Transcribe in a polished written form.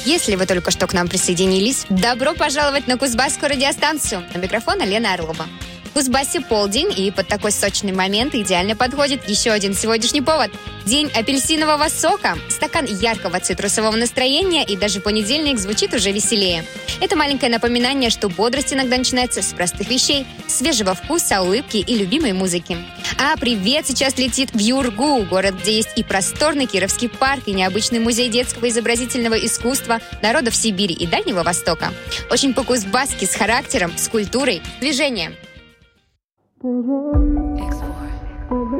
Если вы только что к нам присоединились, добро пожаловать на Кузбасскую радиостанцию. На микрофона Лена Орлова. В Кузбассе полдень, и под такой сочный момент идеально подходит еще один сегодняшний повод. День апельсинового сока, стакан яркого цитрусового настроения, и даже понедельник звучит уже веселее. Это маленькое напоминание, что бодрость иногда начинается с простых вещей, свежего вкуса, улыбки и любимой музыки. А привет сейчас летит в Юргу, город, где есть и просторный Кировский парк, и необычный музей детского изобразительного искусства народов Сибири и Дальнего Востока. Очень по-кузбасски, с характером, с культурой, движением.